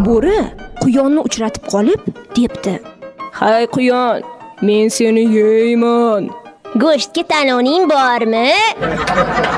Bo'ri quyonni uchratib qolib debdi: "Hay quyon, men seni yeyman." Go'shtga taloning bormi?